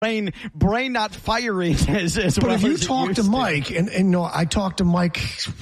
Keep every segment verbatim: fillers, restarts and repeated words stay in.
brain, brain not firing as, as but well if you as it talk to used Mike, and, and you know, I talked to Mike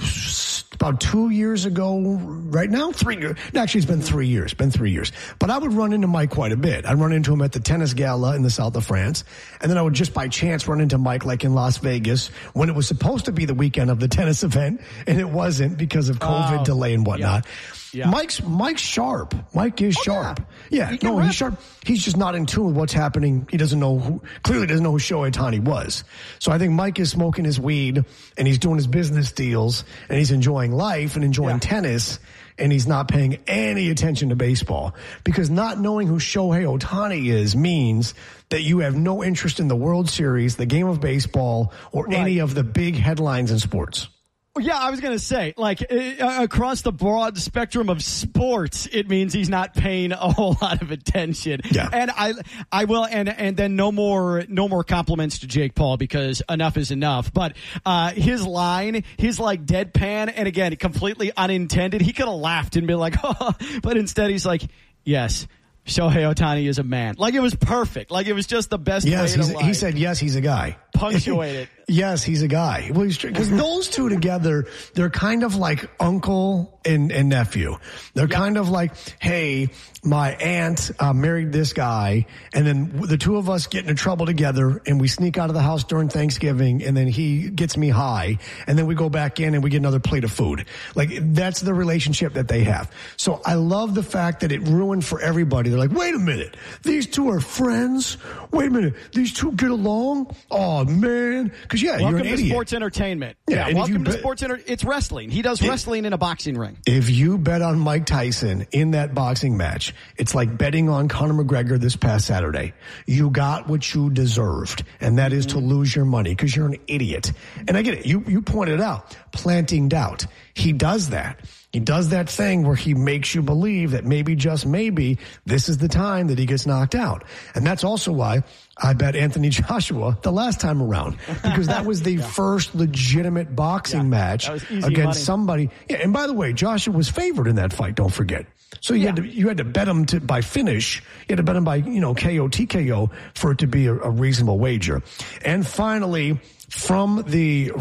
about two years ago, right now, three years. Actually, it's been three years, been three years. But I would run into Mike quite a bit. I'd run into him at the tennis gala in the south of France. And then I would just by chance run into Mike like in Las Vegas when it was supposed to be the weekend of the tennis event. And it wasn't because of COVID oh, delay and whatnot. Yeah. Yeah. Mike's Mike's sharp. Mike is oh, sharp. Yeah, yeah no, rap. he's sharp. He's just not in tune with what's happening. He doesn't know who, clearly doesn't know who Shohei Ohtani was. So I think Mike is smoking his weed and he's doing his business deals and he's enjoying life and enjoying yeah. tennis and he's not paying any attention to baseball because not knowing who Shohei Ohtani is means that you have no interest in the World Series, the game of baseball, or right. any of the big headlines in sports. Yeah, I was going to say, like, uh, across the broad spectrum of sports, it means he's not paying a whole lot of attention. Yeah. And I I will, and and then no more no more compliments to Jake Paul because enough is enough. But uh, his line, his, like, deadpan, and again, completely unintended, he could have laughed and been like, oh, but instead he's like, yes, Shohei Ohtani is a man. Like, it was perfect. Like, it was just the best yes, way he's, to lie. He said, yes, he's a guy. Punctuate it. Yes, he's a guy. Well, because those two together, they're kind of like uncle and, and nephew. They're yep. kind of like, hey, my aunt uh, married this guy, and then the two of us get into trouble together, and we sneak out of the house during Thanksgiving, and then he gets me high, and then we go back in and we get another plate of food. Like, that's the relationship that they have. So I love the fact that it ruined for everybody. They're like, wait a minute, these two are friends? Wait a minute, these two get along? Oh, man. Because, yeah, welcome you're an to idiot. sports entertainment. Yeah, yeah welcome to bet, sports entertainment. It's wrestling. He does wrestling if, in a boxing ring. If you bet on Mike Tyson in that boxing match, it's like betting on Conor McGregor this past Saturday. You got what you deserved, and that is mm-hmm. to lose your money because you're an idiot. And I get it. You, you pointed out, planting doubt. He does that. He does that thing where he makes you believe that maybe, just maybe, this is the time that he gets knocked out. And that's also why I bet Anthony Joshua the last time around, because that was the yeah. first legitimate boxing yeah, match against money. somebody. Yeah, and by the way, Joshua was favored in that fight, don't forget. So you yeah. had to you had to bet him to by finish. You had to bet him by, you know, K O, T K O for it to be a, a reasonable wager. And finally, from the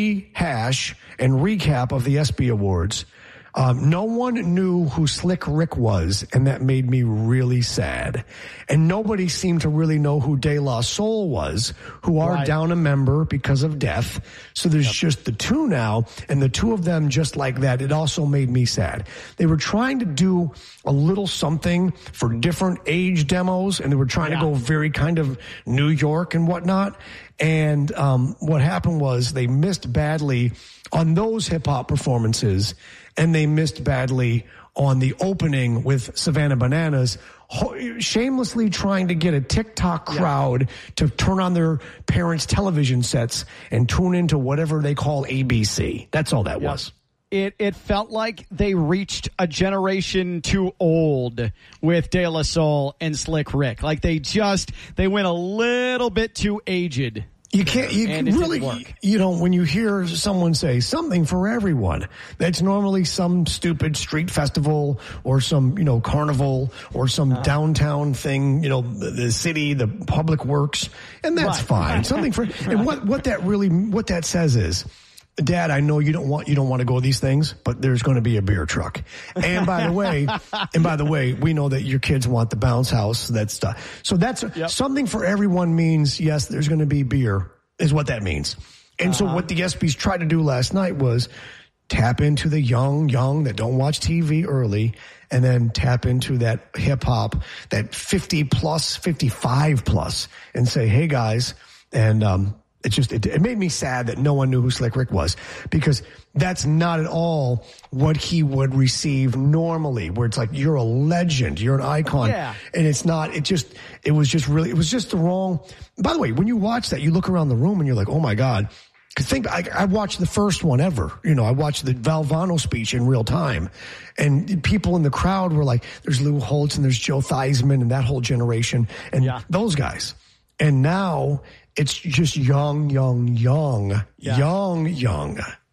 rehash and recap of the ESPY Awards, Um, no one knew who Slick Rick was, and that made me really sad. And nobody seemed to really know who De La Soul was, who are right. down a member because of death. So there's yep. just the two now, and the two of them just like that. It also made me sad. They were trying to do a little something for different age demos, and they were trying yeah. to go very kind of New York and whatnot. And um, what happened was they missed badly on those hip-hop performances, and they missed badly on the opening with Savannah Bananas, shamelessly trying to get a TikTok crowd yeah. to turn on their parents' television sets and tune into whatever they call A B C. That's all that yeah. was. It it felt like they reached a generation too old with De La Soul and Slick Rick. Like they just, they went a little bit too aged. You can't, you can really, you know, when you hear someone say something for everyone, that's normally some stupid street festival or some, you know, carnival or some uh, downtown thing, you know, the, the city, the public works, and that's right. fine. Something for, right. and what, what that really, what that says is, Dad, I know you don't want you don't want to go to these things, but there's going to be a beer truck. And by the way, and by the way, we know that your kids want the bounce house, that stuff. So that's yep. something for everyone means, yes, there's going to be beer, is what that means. And uh-huh. so what the ESPYs tried to do last night was tap into the young, young that don't watch T V early, and then tap into that hip hop, that fifty plus, fifty-five plus, and say, hey guys, and um It just, it, it made me sad that no one knew who Slick Rick was, because that's not at all what he would receive normally, where it's like, you're a legend, you're an icon. Yeah. And it's not, it just, it was just really, it was just the wrong, by the way, when you watch that, you look around the room and you're like, oh my God. Cause think, I, I watched the first one ever, you know, I watched the Valvano speech in real time, and people in the crowd were like, there's Lou Holtz and there's Joe Theismann and that whole generation and yeah. those guys. And now, it's just young, young, young, yeah. young, young.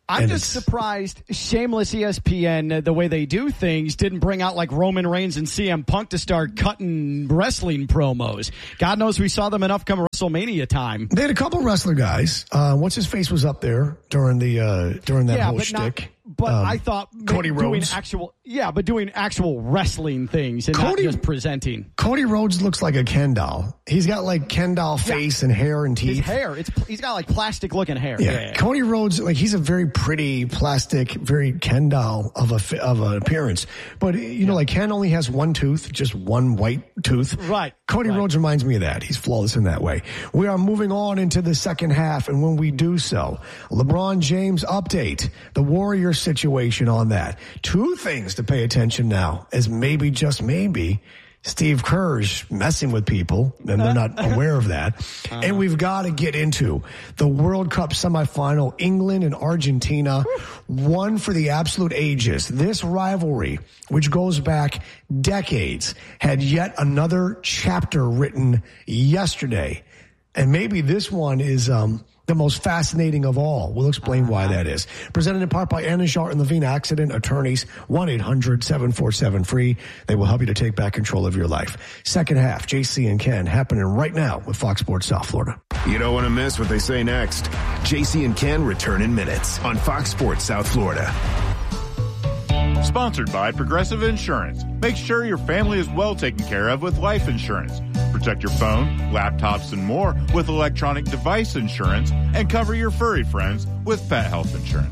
I'm And just it's- surprised shameless E S P N, uh, the way they do things, didn't bring out like Roman Reigns and C M Punk to start cutting wrestling promos. God knows we saw them enough come WrestleMania time. They had a couple wrestler guys. Uh, what's his face was up there during the uh, during that yeah, whole but shtick. Not, but Um, I thought Cody doing Rhodes. actual, yeah, but doing actual wrestling things and Cody- not just presenting. Cody Rhodes looks like a Ken doll. He's got like Ken doll face and hair and teeth. His hair, it's he's got like plastic looking hair. Yeah. Yeah. Cody Rhodes, like he's a very pretty, plastic, very Ken doll of a fi- of an appearance. But you know, like Ken only has one tooth, just one white tooth. Right. Cody Right. Rhodes reminds me of that. He's flawless in that way. We are moving on into the second half, and when we do so, LeBron James update the Warriors situation on that. Two things to pay attention now, as maybe just maybe. Steve Kerr's messing with people, and they're not aware of that. Uh-huh. And we've got to get into the World Cup semifinal, England and Argentina, one for the absolute ages. This rivalry, which goes back decades, had yet another chapter written yesterday. And maybe this one is um, the most fascinating of all. We'll explain why that is. Presented in part by Anajar and Levine Accident Attorneys, one eight hundred seven four seven free. They will help you to take back control of your life. Second half, J C and Ken happening right now with Fox Sports South Florida. You don't want to miss what they say next. J C and Ken return in minutes on Fox Sports South Florida. Sponsored by Progressive Insurance. Make sure your family is well taken care of with life insurance. Protect your phone, laptops, and more with electronic device insurance, and cover your furry friends with pet health insurance.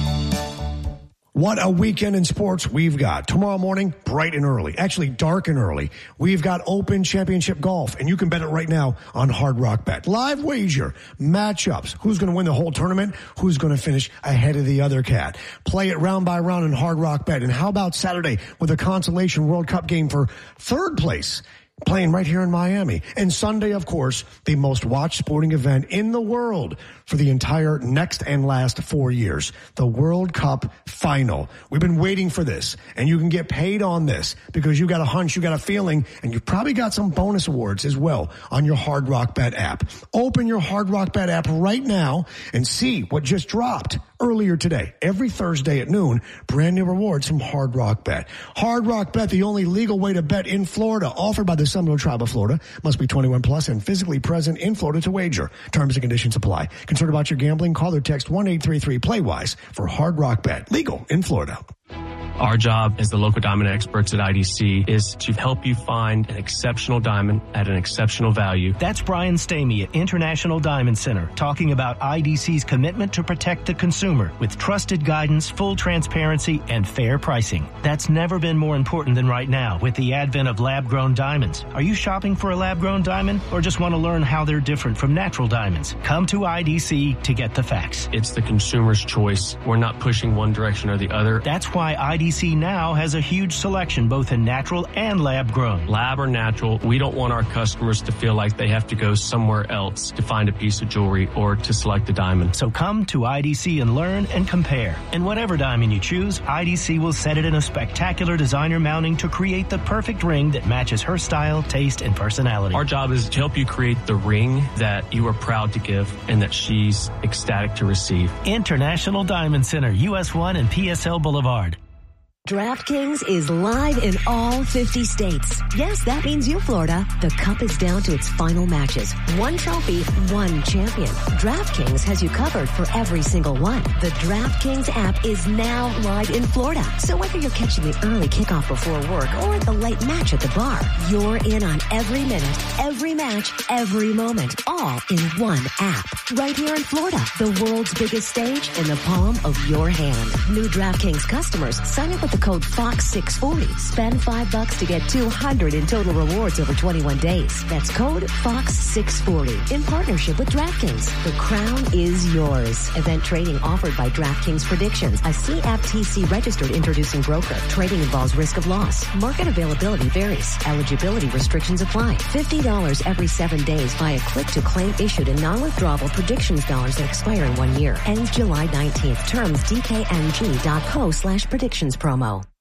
What a weekend in sports we've got. Tomorrow morning, bright and early. Actually, dark and early. We've got Open Championship Golf, and you can bet it right now on Hard Rock Bet. Live wager, matchups, who's going to win the whole tournament, who's going to finish ahead of the other cat. Play it round by round in Hard Rock Bet. And how about Saturday with a consolation World Cup game for third place? Playing right here in Miami. And Sunday, of course, the most watched sporting event in the world for the entire next and last four years. The World Cup Final. We've been waiting for this, and you can get paid on this because you got a hunch, you got a feeling, and you probably got some bonus awards as well on your Hard Rock Bet app. Open your Hard Rock Bet app right now and see what just dropped earlier today. Every Thursday at noon, brand new rewards from Hard Rock Bet. Hard Rock Bet, the only legal way to bet in Florida, offered by the Seminole Tribe of Florida. Must be twenty-one plus and physically present in Florida to wager. Terms and conditions apply. Concerned about your gambling? Call or text one eight three three play wise for Hard Rock Bet. Legal in Florida. Our job as the local diamond experts at I D C is to help you find an exceptional diamond at an exceptional value. That's Brian Stamey at International Diamond Center talking about I D C's commitment to protect the consumer with trusted guidance, full transparency, and fair pricing. That's never been more important than right now with the advent of lab-grown diamonds. Are you shopping for a lab-grown diamond or just want to learn how they're different from natural diamonds? Come to I D C to get the facts. It's the consumer's choice. We're not pushing one direction or the other. That's why I D C now has a huge selection both in natural and lab-grown. Lab or natural, we don't want our customers to feel like they have to go somewhere else to find a piece of jewelry or to select a diamond. So come to I D C and learn and compare. And whatever diamond you choose, I D C will set it in a spectacular designer mounting to create the perfect ring that matches her style, taste, and personality. Our job is to help you create the ring that you are proud to give and that she's ecstatic to receive. International Diamond Center, U S one and P S L Boulevard. DraftKings is live in all fifty states. Yes, that means you, Florida. The Cup is down to its final matches. One trophy, one champion. DraftKings has you covered for every single one. The DraftKings app is now live in Florida. So whether you're catching the early kickoff before work or the late match at the bar, you're in on every minute, every match, every moment, all in one app. Right here in Florida, the world's biggest stage in the palm of your hand. New DraftKings customers, sign up with the code Fox six forty. Spend five bucks to get two hundred in total rewards over twenty-one days. That's code Fox six forty. In partnership with DraftKings. The crown is yours. Event trading offered by DraftKings Predictions, a C F T C registered introducing broker. Trading involves risk of loss. Market availability varies. Eligibility restrictions apply. fifty dollars every seven days via click to claim issued in non-withdrawable predictions dollars that expire in one year. Ends July nineteenth. Terms D K N G dot co slash predictions promo.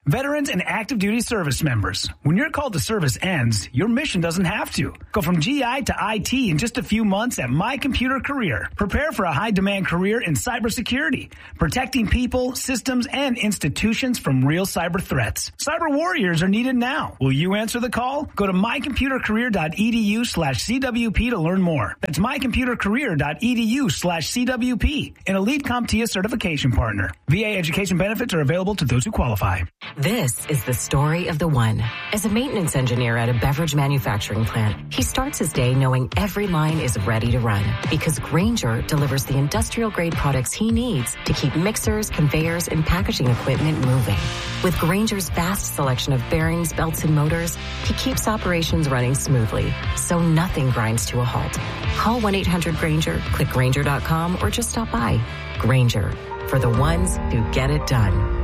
Veterans and active duty service members, when your call to service ends, your mission doesn't have to. Go from G I to I T in just a few months at My Computer Career. Prepare for a high-demand career in cybersecurity, protecting people, systems, and institutions from real cyber threats. Cyber warriors are needed now. Will you answer the call? Go to mycomputercareer.edu slash CWP to learn more. That's mycomputercareer.edu slash CWP, an elite CompTIA certification partner. V A education benefits are available to those who qualify. This is the story of the one. As a maintenance engineer at a beverage manufacturing plant, he starts his day knowing every line is ready to run because Grainger delivers the industrial-grade products he needs to keep mixers, conveyors, and packaging equipment moving. With Grainger's vast selection of bearings, belts, and motors, he keeps operations running smoothly, so nothing grinds to a halt. Call one eight hundred Grainger, click Grainger dot com, or just stop by. Grainger, for the ones who get it done.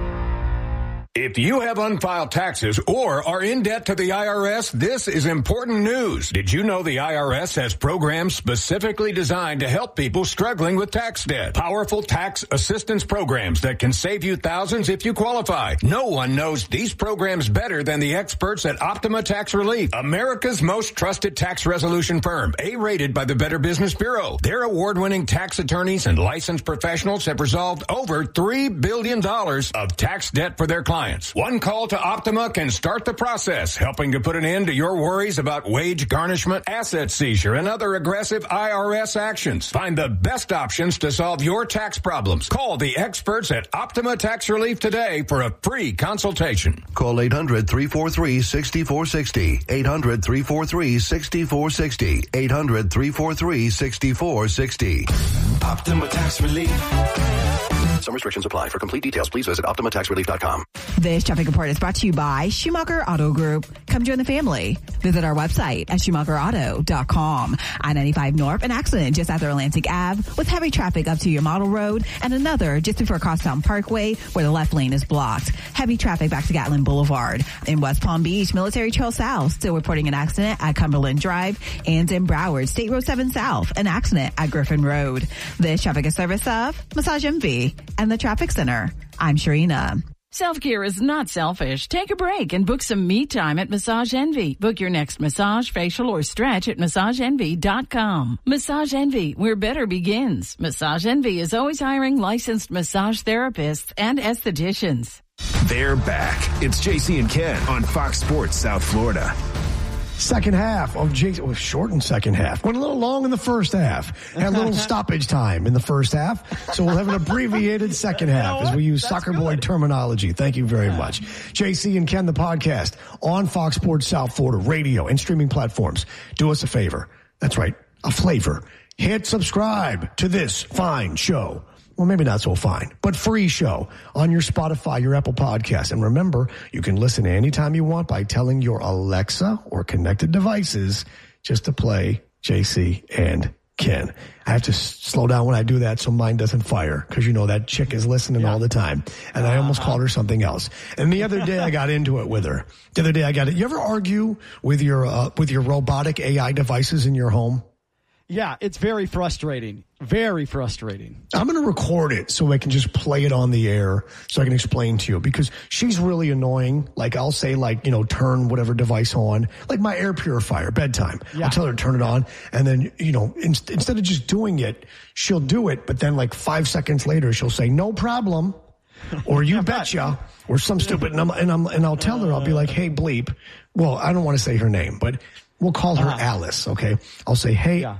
If you have unfiled taxes or are in debt to the I R S, this is important news. Did you know the I R S has programs specifically designed to help people struggling with tax debt? Powerful tax assistance programs that can save you thousands if you qualify. No one knows these programs better than the experts at Optima Tax Relief, America's most trusted tax resolution firm, A-rated by the Better Business Bureau. Their award-winning tax attorneys and licensed professionals have resolved over three billion dollars of tax debt for their clients. One call to Optima can start the process, helping to put an end to your worries about wage garnishment, asset seizure, and other aggressive I R S actions. Find the best options to solve your tax problems. Call the experts at Optima Tax Relief today for a free consultation. Call eight hundred, three four three, six four six zero. eight hundred, three four three, six four six zero. eight hundred, three four three, six four six zero. Optima Tax Relief. Some restrictions apply. For complete details, please visit optima tax relief dot com. This traffic report is brought to you by Schumacher Auto Group. Come join the family. Visit our website at schumacher auto dot com. I ninety-five North, an accident just after Atlantic Avenue with heavy traffic up to your Model Road, and another just before Crosstown Parkway where the left lane is blocked. Heavy traffic back to Gatlin Boulevard. In West Palm Beach, Military Trail South, still reporting an accident at Cumberland Drive, and in Broward, State Road seven South, an accident at Griffin Road. This traffic is service of Massage Envy and the Traffic Center. I'm Sharina. Self-care is not selfish. Take a break and book some me time at Massage Envy. Book your next massage, facial, or stretch at massage envy dot com. Massage Envy, where better begins. Massage Envy is always hiring licensed massage therapists and estheticians. They're back. It's J C and Ken on Fox Sports South Florida. Second half of Jason, well, shortened second half. Went a little long in the first half. Had a little stoppage time in the first half. So we'll have an abbreviated second half you know as we use That's soccer good. boy terminology. Thank you very much. J C and Ken, the podcast on Fox Sports South Florida radio and streaming platforms. Do us a favor. That's right. A flavor. Hit subscribe to this fine show. Well, maybe not so fine, but free show on your Spotify, your Apple Podcasts. And remember, you can listen anytime you want by telling your Alexa or connected devices just to play J C and Ken. I have to s- slow down when I do that so mine doesn't fire because, you know, that chick is listening yeah. all the time. And I almost uh-huh. called her something else. And the other day I got into it with her. The other day I got it. You ever argue with your, uh, with your robotic A I devices in your home? Yeah, it's very frustrating. Very frustrating. I'm going to record it so I can just play it on the air so I can explain to you because she's really annoying. Like I'll say like, you know, turn whatever device on, like my air purifier, bedtime. Yeah. I'll tell her to turn it on. And then, you know, in, instead of just doing it, she'll do it. But then like five seconds later, she'll say, no problem. Or you betcha. Or some stupid. And, I'm, and, I'm, and I'll tell her, I'll be like, hey, bleep. Well, I don't want to say her name, but we'll call her uh-huh. Alice. Okay. I'll say, hey. Yeah.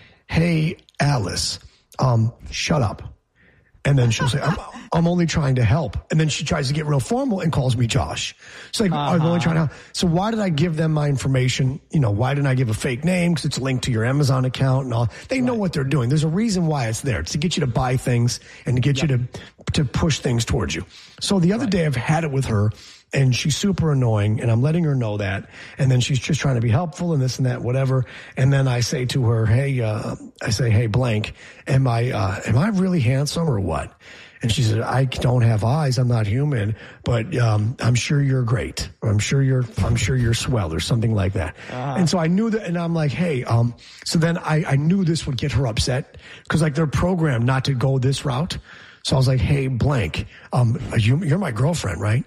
Hey, Alice, um, shut up. And then she'll say, I'm, I'm only trying to help. And then she tries to get real formal and calls me Josh. It's like, uh-huh. I'm only trying to help. So why did I give them my information? You know, why didn't I give a fake name? Because it's linked to your Amazon account and all. They right. know what they're doing. There's a reason why it's there. It's to get you to buy things and to get yep. you to, to push things towards you. So the other right. day I've had it with her. And she's super annoying, and I'm letting her know that. And then she's just trying to be helpful and this and that, whatever. And then I say to her, hey, uh, I say, hey, blank, am I, uh, am I really handsome or what? And she said, I don't have eyes. I'm not human, but, um, I'm sure you're great. Or I'm sure you're, I'm sure you're swell or something like that. Uh-huh. And so I knew that, and I'm like, hey, um, so then I, I knew this would get her upset because like they're programmed not to go this route. So I was like, hey, blank, um, you, you're my girlfriend, right?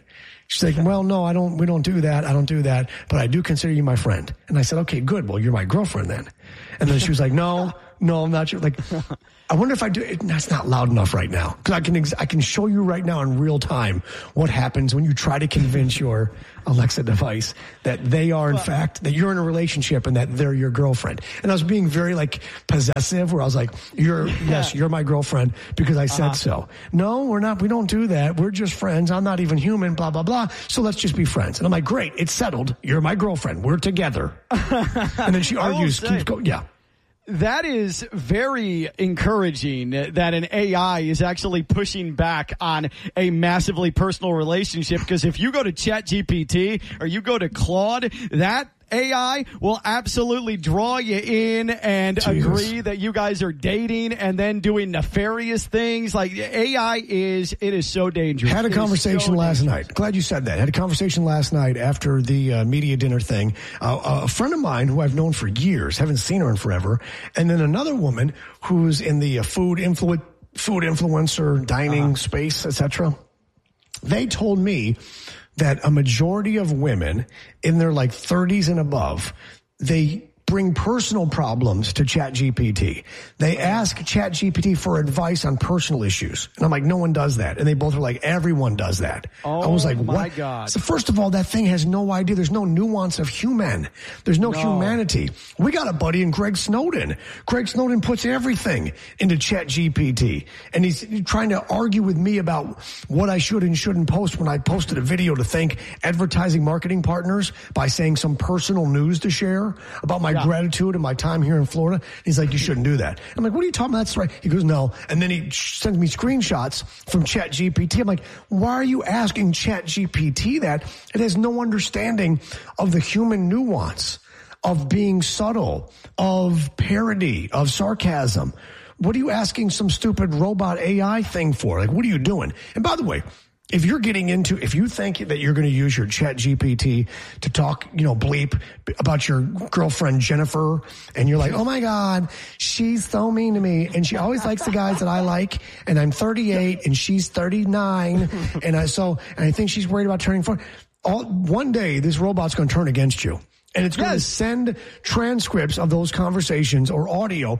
She's like, well, no, I don't, we don't do that. I don't do that, but I do consider you my friend. And I said, okay, good. Well, you're my girlfriend then. And then she was like, no, no, I'm not sure. Like, I wonder if I do it. That's not loud enough right now. Cause I can, ex- I can show you right now in real time what happens when you try to convince your Alexa device that they are in fact, that you're in a relationship and that they're your girlfriend. And I was being very like possessive where I was like, you're, yeah. yes, you're my girlfriend because I said uh-huh. so. No, we're not, we don't do that. We're just friends. I'm not even human, blah, blah, blah. So let's just be friends. And I'm like, great, it's settled. You're my girlfriend. We're together. And then she argues, keeps going, yeah. That is very encouraging that an A I is actually pushing back on a massively personal relationship, because if you go to ChatGPT or you go to Claude, that A I will absolutely draw you in and Jesus. agree that you guys are dating and then doing nefarious things. Like A I is, it is so dangerous. Had a it conversation so last dangerous. night. Glad you said that. Had a conversation last night after the uh, media dinner thing. Uh, a friend of mine who I've known for years, haven't seen her in forever, and then another woman who's in the uh, food influ- food influencer dining uh-huh. space, et cetera. They told me that a majority of women in their like thirties and above, they bring personal problems to ChatGPT. They ask ChatGPT for advice on personal issues. And I'm like, no one does that. And they both were like, everyone does that. Oh, I was like, my what? God. So first of all, that thing has no idea. There's no nuance of human. There's no, no humanity. We got a buddy in Greg Snowden. Greg Snowden puts everything into ChatGPT. And he's trying to argue with me about what I should and shouldn't post when I posted a video to thank advertising marketing partners by saying some personal news to share about my yeah. gratitude and my time here in Florida. He's like, you shouldn't do that. I'm like, what are you talking about? That's right. He goes, no. And then he sends me screenshots from ChatGPT. I'm like, why are you asking ChatGPT that? It has no understanding of the human nuance, of being subtle, of parody, of sarcasm. What are you asking some stupid robot A I thing for? Like, what are you doing? And by the way, if you're getting into, if you think that you're going to use your Chat G P T to talk, you know, bleep about your girlfriend Jennifer, and you're like, oh my God, she's so mean to me, and she always likes the guys that I like, and I'm thirty-eight and she's thirty-nine, and I so and I think she's worried about turning forty. All one day, this robot's going to turn against you, and it's going yes. to send transcripts of those conversations or audio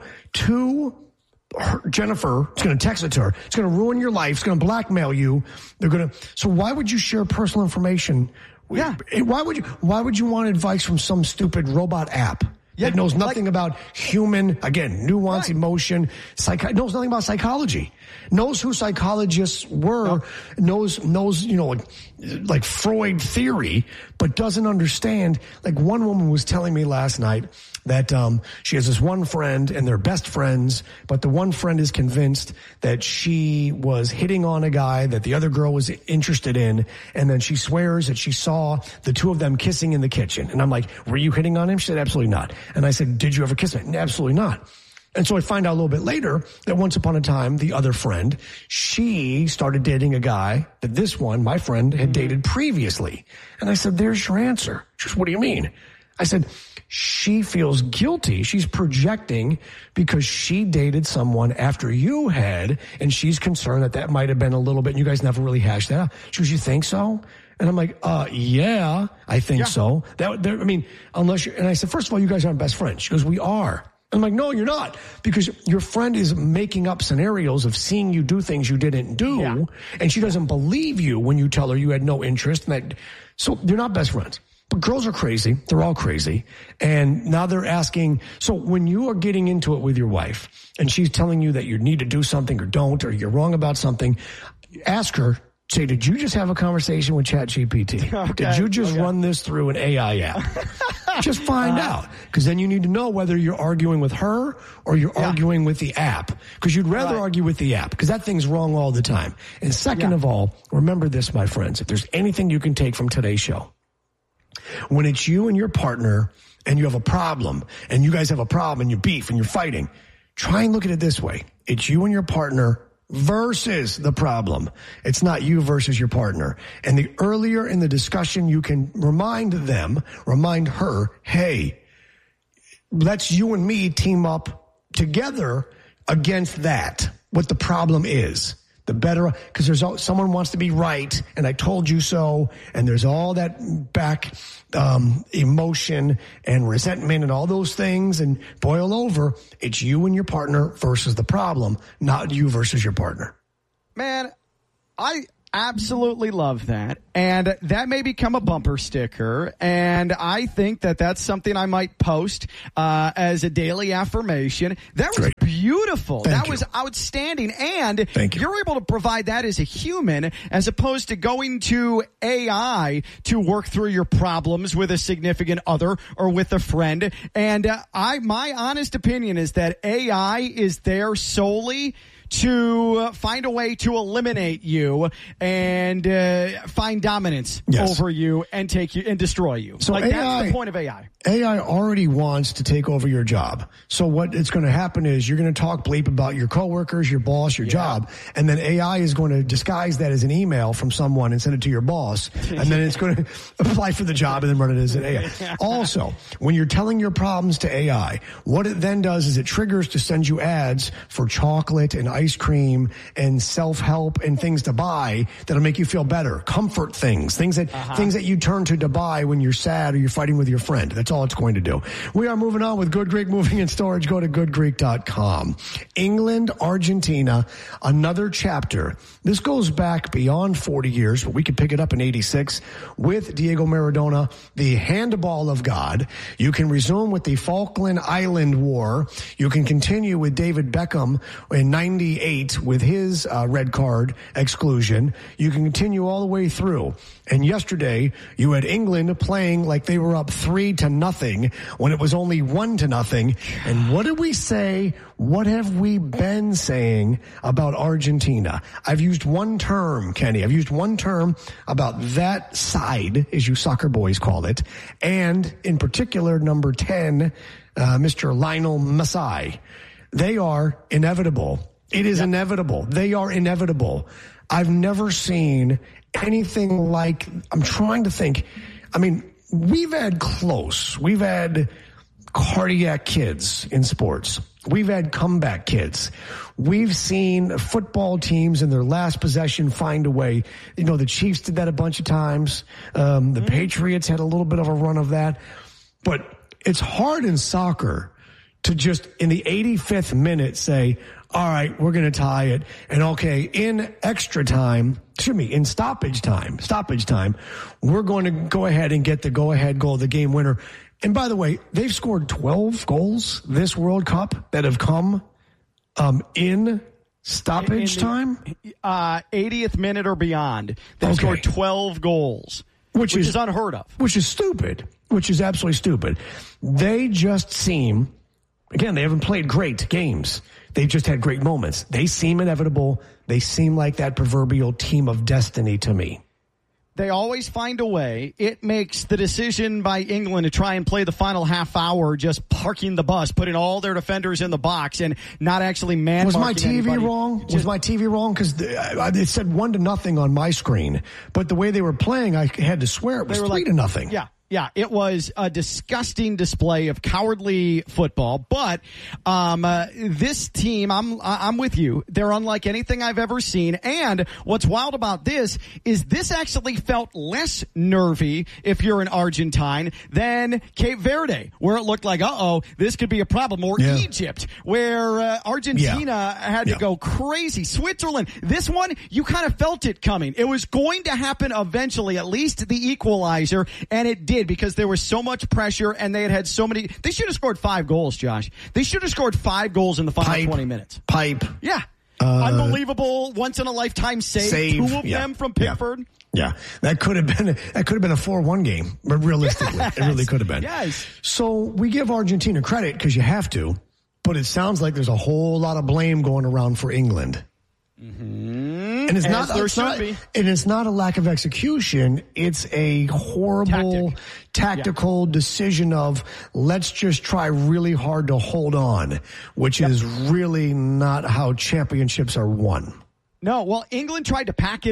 to Her, Jennifer. It's going to text it to her. It's going to ruin your life. It's going to blackmail you. They're going to. So why would you share personal information? Yeah. Why would you? Why would you want advice from some stupid robot app yeah, that knows nothing like, about human, again, nuance, right. emotion, psych, knows nothing about psychology, knows who psychologists were, no. knows knows you know like, like Freud theory, but doesn't understand. Like one woman was telling me last night that um, she has this one friend and they're best friends, but the one friend is convinced that she was hitting on a guy that the other girl was interested in, and then she swears that she saw the two of them kissing in the kitchen. And I'm like, were you hitting on him? She said, absolutely not. And I said, did you ever kiss him? Absolutely not. And so I find out a little bit later that once upon a time, the other friend, she started dating a guy that this one, my friend, had dated previously. And I said, there's your answer. She goes, what do you mean? I said, she feels guilty. She's projecting because she dated someone after you had, and she's concerned that that might have been a little bit, and you guys never really hashed that out. She goes, you think so? And I'm like, uh, yeah, I think yeah. so. That, I mean, unless you're, and I said, first of all, you guys aren't best friends. She goes, we are. I'm like, no, you're not, because your friend is making up scenarios of seeing you do things you didn't do, yeah. and she doesn't believe you when you tell her you had no interest. And that, so they're not best friends. But girls are crazy. They're all crazy. And now they're asking, so when you are getting into it with your wife and she's telling you that you need to do something or don't, or you're wrong about something, ask her, say, did you just have a conversation with ChatGPT? Okay. Did you just okay. run this through an A I app? Just find uh, out. Because then you need to know whether you're arguing with her or you're yeah. arguing with the app. Because you'd rather right. argue with the app, because that thing's wrong all the time. And second yeah. of all, remember this, my friends, if there's anything you can take from today's show, when it's you and your partner and you have a problem and you guys have a problem and you beef and you're fighting, try and look at it this way. It's you and your partner versus the problem. It's not you versus your partner. And the earlier in the discussion you can remind them, remind her, hey, let's you and me team up together against that, what the problem is. the better, because there's all, someone wants to be right, and I told you so, and there's all that back um, emotion and resentment and all those things, and boil over, it's you and your partner versus the problem, not you versus your partner. Man, I absolutely love that, and that may become a bumper sticker, and I think that that's something I might post uh, as a daily affirmation. That was Great. beautiful. Thank that you. was outstanding, and Thank you. you're able to provide that as a human as opposed to going to A I to work through your problems with a significant other or with a friend. And uh, I, my honest opinion is that A I is there solely to uh, find a way to eliminate you and uh, find dominance Yes. over you and take you and destroy you. So like A I, that's the point of A I. A I already wants to take over your job. So what it's going to happen is you're going to talk bleep about your coworkers, your boss, your yeah. job, and then A I is going to disguise that as an email from someone and send it to your boss, and then it's going to apply for the job and then run it as an A I. Also, when you're telling your problems to A I, what it then does is it triggers to send you ads for chocolate and ice cream and self-help and things to buy that'll make you feel better. Comfort things, things that uh-huh. things that you turn to to buy when you're sad or you're fighting with your friend. That's all it's going to do. We are moving on with Good Greek Moving and Storage. Go to good greek dot com. England, Argentina, another chapter. This goes back beyond forty years, but we could pick it up in eighty-six with Diego Maradona, the handball of God. You can resume with the Falkland Island War. You can continue with David Beckham in ninety-eight with his uh, red card exclusion. You can continue all the way through. And yesterday, you had England playing like they were up three to nothing when it was only one to nothing. And what did we say? What have we been saying about Argentina? I've used one term, Kenny. I've used one term about that side, as you soccer boys call it, and in particular, number ten, uh, Mister Lionel Messi. They are inevitable. It is yep. inevitable. They are inevitable. I've never seen anything like, I'm trying to think. I mean, we've had close. We've had cardiac kids in sports. We've had comeback kids. We've seen football teams in their last possession find a way. You know, the Chiefs did that a bunch of times. Um, the mm-hmm. Patriots had a little bit of a run of that. But it's hard in soccer to just in the eighty-fifth minute say, all right, we're going to tie it. And okay, in extra time, excuse me, in stoppage time, stoppage time, we're going to go ahead and get the go-ahead goal, the game winner. And by the way, they've scored twelve goals this World Cup that have come um, in stoppage in the, time. Uh, eightieth minute or beyond. They've okay. scored twelve goals, which, which is, is unheard of. Which is stupid, which is absolutely stupid. They just seem, again, they haven't played great games. They've just had great moments. They seem inevitable. They seem like that proverbial team of destiny to me. They always find a way. It makes the decision by England to try and play the final half hour just parking the bus, putting all their defenders in the box and not actually man Was my marking T V anybody. wrong? Just, was my T V wrong? Because it said one to nothing on my screen. But the way they were playing, I had to swear it was three like, to nothing. Yeah. Yeah, it was a disgusting display of cowardly football. But um, uh, this team, I'm I'm with you. They're unlike anything I've ever seen. And what's wild about this is this actually felt less nervy if you're an Argentine than Cape Verde, where it looked like, uh-oh, this could be a problem. Or yeah. Egypt, where uh, Argentina yeah. had yeah. to go crazy. Switzerland, this one, you kind of felt it coming. It was going to happen eventually, at least the equalizer, and it did. Because there was so much pressure and they had had so many. They should have scored five goals, Josh. They should have scored five goals in the final Pipe, twenty minutes. Pipe. Yeah. Uh, Unbelievable. Once in a lifetime save. save. Two of yeah. them from Pickford. Yeah. yeah. That could have been, that could have been a four one game, but realistically, yes. it really could have been. Yes. So we give Argentina credit because you have to, but it sounds like there's a whole lot of blame going around for England. Mm-hmm. And it's As not, there it's should not be. and it's not a lack of execution. It's a horrible Tactic. tactical yeah. decision of let's just try really hard to hold on, which yep. is really not how championships are won. No, well, England tried to pack it in.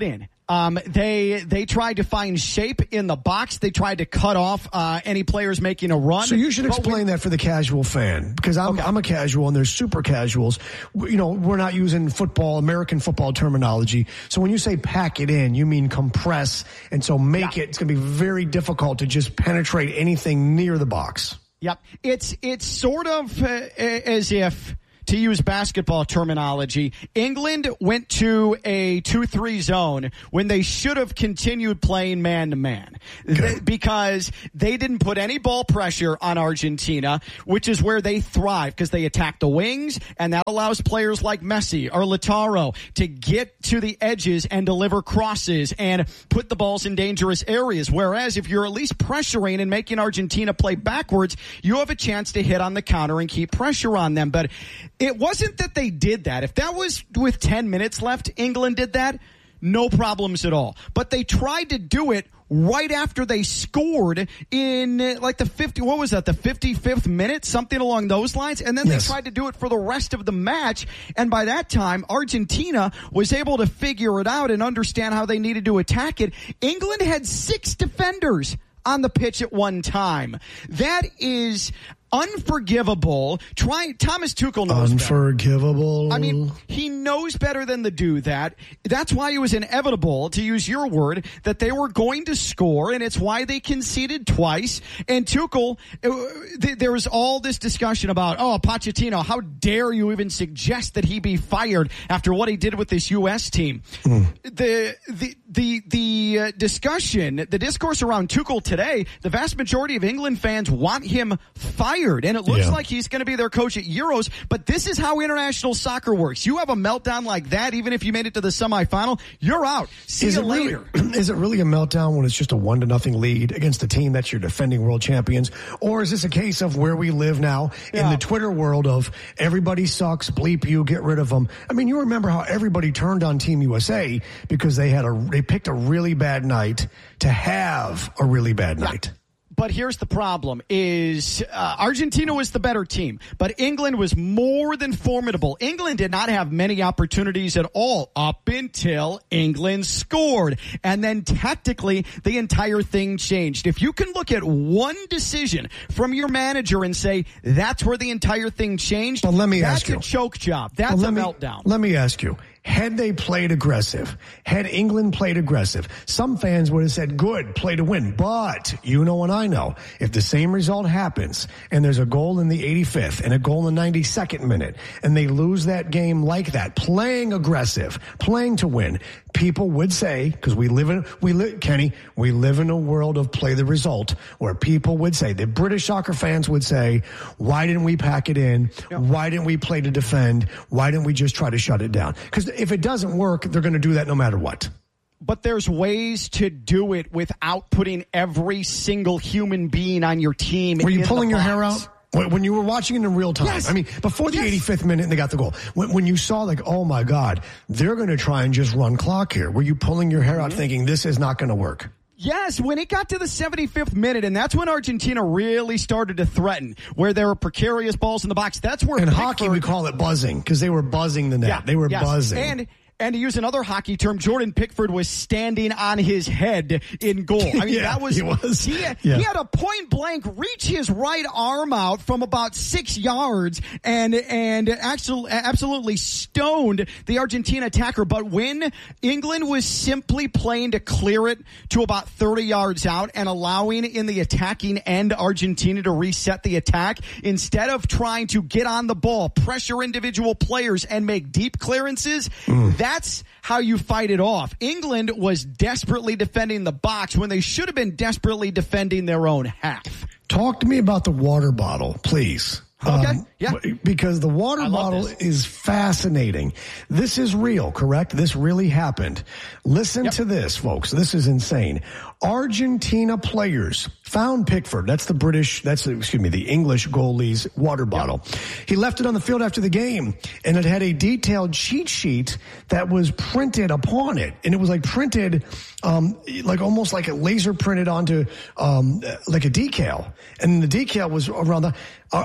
Um, they they tried to find shape in the box. They tried to cut off uh, any players making a run. So you should explain when, that for the casual fan, because I'm, okay. I'm a casual and there's super casuals. You know, we're not using football, American football terminology. So when you say pack it in, you mean compress. And so make yeah. it, it's going to be very difficult to just penetrate anything near the box. Yep. It's, it's sort of uh, as if, to use basketball terminology, England went to a two three zone when they should have continued playing man-to-man they, because they didn't put any ball pressure on Argentina, which is where they thrive because they attack the wings, and that allows players like Messi or Lautaro to get to the edges and deliver crosses and put the balls in dangerous areas. Whereas if you're at least pressuring and making Argentina play backwards, you have a chance to hit on the counter and keep pressure on them. But it wasn't that they did that. If that was with ten minutes left, England did that, no problems at all. But they tried to do it right after they scored in like the fifty, what was that, the fifty-fifth minute, something along those lines. And then yes. they tried to do it for the rest of the match. And by that time, Argentina was able to figure it out and understand how they needed to attack it. England had six defenders on the pitch at one time. That is unforgivable. Try Thomas Tuchel knows Unforgivable. better. I mean, he knows better than to do that. That's why it was inevitable, to use your word, that they were going to score, and it's why they conceded twice. And Tuchel, th- there was all this discussion about, oh, Pochettino, how dare you even suggest that he be fired after what he did with this U S team? Mm. The the the the uh, discussion, the discourse around Tuchel today, the vast majority of England fans want him fired. And it looks yeah. like he's going to be their coach at Euros, but this is how international soccer works. You have a meltdown like that, even if you made it to the semifinal, you're out. See is you it later. Really, is it really a meltdown when it's just a one to nothing lead against a team that's your defending world champions? Or is this a case of where we live now yeah. in the Twitter world of everybody sucks, bleep you, get rid of them? I mean, you remember how everybody turned on Team U S A because they had a, they picked a really bad night to have a really bad yeah. night. But here's the problem is uh, Argentina was the better team, but England was more than formidable. England did not have many opportunities at all up until England scored. And then tactically, the entire thing changed. If you can look at one decision from your manager and say, that's where the entire thing changed, well, let me that's ask you. a choke job. That's well, a me, meltdown. Let me ask you. Had they played aggressive, had England played aggressive, some fans would have said, good, play to win. But you know and I know, if the same result happens and there's a goal in the eighty-fifth and a goal in the ninety-second minute and they lose that game like that, playing aggressive, playing to win, people would say, because we live in, we live, Kenny, we live in a world of play the result where people would say, the British soccer fans would say, why didn't we pack it in? Yep. Why didn't we play to defend? Why didn't we just try to shut it down? Because if it doesn't work, they're going to do that no matter what. But there's ways to do it without putting every single human being on your team. Were you pulling your box. hair out? When you were watching it in real time, yes. I mean, before the yes. eighty-fifth minute and they got the goal, when, when you saw like, oh my God, they're going to try and just run clock here. Were you pulling your hair out mm-hmm. thinking this is not going to work? Yes, when it got to the seventy-fifth minute, and that's when Argentina really started to threaten, where there were precarious balls in the box. That's where in Pickford, hockey we call it buzzing because they were buzzing the net. Yeah, they were yes. buzzing. And And to use another hockey term, Jordan Pickford was standing on his head in goal. I mean, yeah, that was, he was. He, yeah. he had a point blank reach his right arm out from about six yards and, and actually, absolutely stoned the Argentina attacker. But when England was simply playing to clear it to about thirty yards out and allowing in the attacking end Argentina to reset the attack, instead of trying to get on the ball, pressure individual players and make deep clearances, mm. that's how you fight it off. England was desperately defending the box when they should have been desperately defending their own half. Talk to me about the water bottle, please. Okay. Um, yeah. Because the water bottle this. is fascinating. This is real, correct? This really happened. Listen yep. to this, folks. This is insane. Argentina players found Pickford. That's the British, that's, excuse me, the English goalie's water bottle. Yep. He left it on the field after the game, and it had a detailed cheat sheet that was printed upon it. And it was like printed, um, like almost like a laser printed onto, um, like a decal. And the decal was around the, uh, on the bottle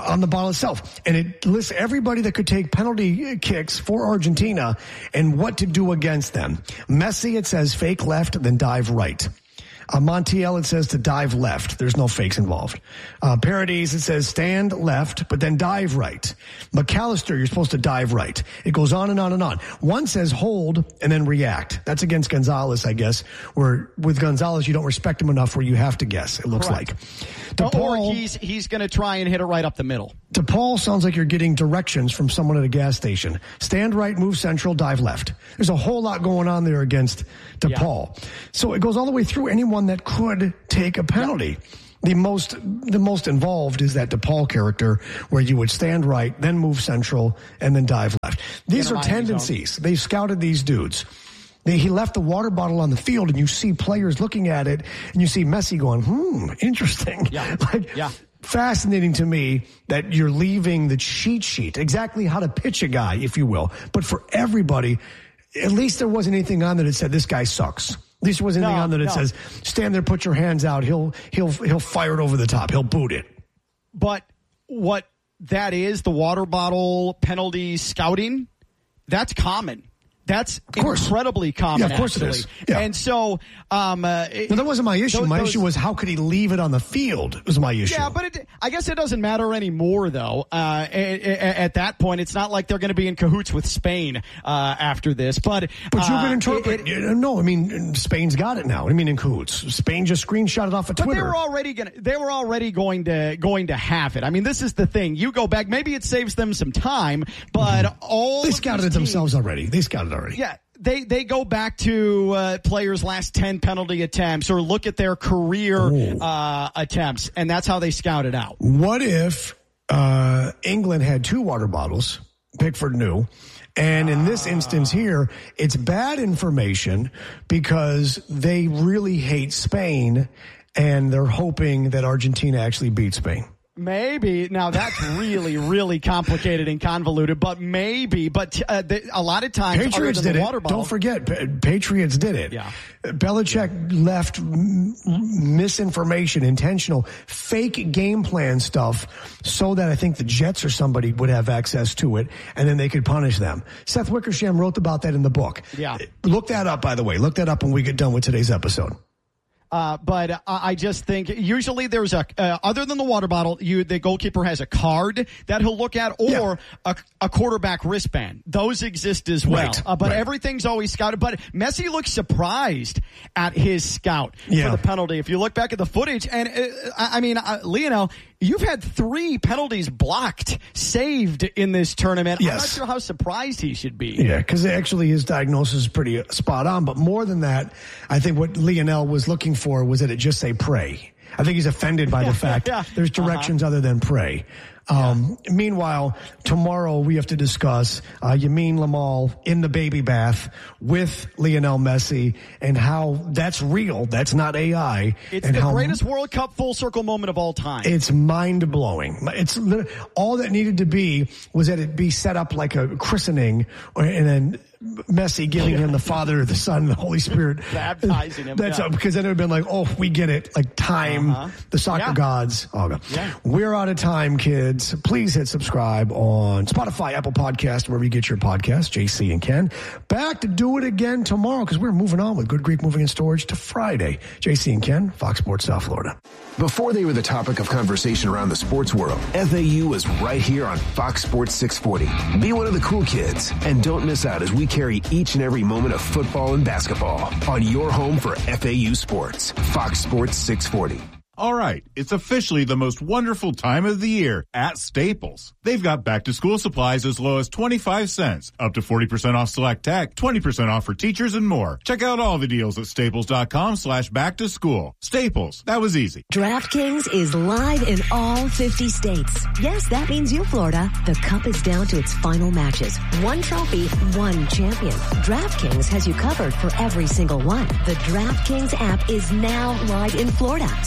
Mundial itself. And it lists everybody that could take penalty kicks for Argentina and what to do against them. Messi, it says fake left, then dive right. Uh, Montiel, it says to dive left. There's no fakes involved. Uh, Paradis, it says stand left, but then dive right. McAllister, you're supposed to dive right. It goes on and on and on. One says hold and then react. That's against Gonzalez, I guess, where with Gonzalez, you don't respect him enough where you have to guess, it looks Correct. like. DePaul, or he's, he's going to try and hit it right up the middle. DePaul sounds like you're getting directions from someone at a gas station. Stand right, move central, dive left. There's a whole lot going on there against DePaul. Yeah. So it goes all the way through anyone that could take a penalty. Yeah. The most the most involved is that DePaul character where you would stand right, then move central, and then dive left. These are tendencies. They scouted these dudes. They, he left the water bottle on the field, and you see players looking at it, and you see Messi going, hmm, interesting. Yeah. like, yeah. Fascinating to me that you're leaving the cheat sheet, exactly how to pitch a guy, if you will. But for everybody, at least there wasn't anything on there that said this guy sucks. At least there wasn't anything no, on there that no. says stand there, put your hands out. He'll he'll he'll fire it over the top. He'll boot it. But what that is, the water bottle penalty scouting, that's common. That's incredibly common, yeah, of course actually. It is. Yeah. And so, um, uh, well, that wasn't my issue. Those, my those, issue was how could he leave it on the field was my issue. Yeah, but it, I guess it doesn't matter anymore, though. Uh, at, at that point, it's not like they're going to be in cahoots with Spain uh, after this. But but you uh, can interpret. It, it, no, I mean Spain's got it now. I mean in cahoots. Spain just screenshotted off of Twitter. But they were already going. They were already going to going to have it. I mean, this is the thing. You go back. Maybe it saves them some time, but mm-hmm. all they scouted it teams, themselves already. They scouted already. Yeah. They they go back to uh, players' last ten penalty attempts or look at their career uh, attempts, and that's how they scout it out. What if uh, England had two water bottles, Pickford knew, and in this instance here, it's bad information because they really hate Spain, and they're hoping that Argentina actually beats Spain. Maybe. Now, that's really, really complicated and convoluted, but maybe. But uh, the, a lot of times, Patriots did it. Water bottle, don't forget, pa- Patriots did it. Yeah. Belichick left m- misinformation, intentional, fake game plan stuff so that I think the Jets or somebody would have access to it, and then they could punish them. Seth Wickersham wrote about that in the book. Yeah. Look that up, by the way. Look that up when we get done with today's episode. Uh, but uh, I just think usually there's a, uh, other than the water bottle, you, the goalkeeper has a card that he'll look at or yeah. a, a quarterback wristband. Those exist as well. Right. Uh, but right. everything's always scouted. But Messi looks surprised at his scout yeah. for the penalty. If you look back at the footage, and uh, I mean, uh, Lionel, you've had three penalties blocked, saved in this tournament. Yes. I'm not sure how surprised he should be. Yeah, because actually his diagnosis is pretty spot on. But more than that, I think what Lionel was looking for was that it just say pray. I think he's offended by the fact yeah. there's directions uh-huh. other than pray. Um, yeah. Meanwhile, tomorrow we have to discuss uh, Yamin Lamal in the baby bath with Lionel Messi and how that's real. That's not A I. It's and the how greatest World Cup full circle moment of all time. It's mind blowing. It's all that needed to be was that it be set up like a christening, or, and then Messi giving him the Father, the Son, the Holy Spirit, baptizing him. That's yeah. a, because then it would have been like, oh, we get it, like time, uh-huh. the soccer yeah. gods. Oh, no. yeah. We're out of time, kids. Please hit subscribe on Spotify, Apple Podcast, wherever you get your podcast. J C and Ken back to do it again tomorrow because we're moving on with Good Greek Moving and Storage to Friday. J C and Ken, Fox Sports South Florida. Before they were the topic of conversation around the sports world, F A U was right here on Fox Sports six forty. Be one of the cool kids and don't miss out as we carry each and every moment of football and basketball on your home for F A U sports. Fox Sports six forty. All right, it's officially the most wonderful time of the year at Staples. They've got back-to-school supplies as low as twenty-five cents, up to forty percent off select tech, twenty percent off for teachers, and more. Check out all the deals at staples.com slash back-to-school. Staples, that was easy. DraftKings is live in all fifty states. Yes, that means you, Florida. The Cup is down to its final matches. One trophy, one champion. DraftKings has you covered for every single one. The DraftKings app is now live in Florida. So whether you're